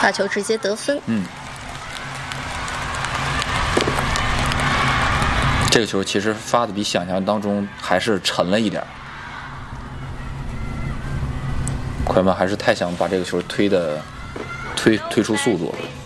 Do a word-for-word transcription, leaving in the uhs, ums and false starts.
发球直接得分。 嗯，这个球其实发的比想象当中还是沉了一点。奎曼还是太想把这个球推的推推出速度了。